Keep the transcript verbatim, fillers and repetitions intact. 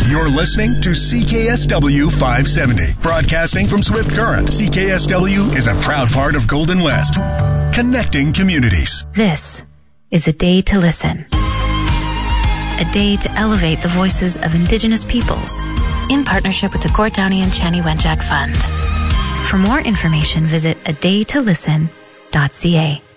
You're listening to C K S W five seventy, broadcasting from Swift Current. C K S W is a proud part of Golden West, connecting communities. This is A Day to Listen. A day to elevate the voices of Indigenous peoples in partnership with the Gort Downie and Chani Wenjack Fund. For more information, visit a day to listen dot c a.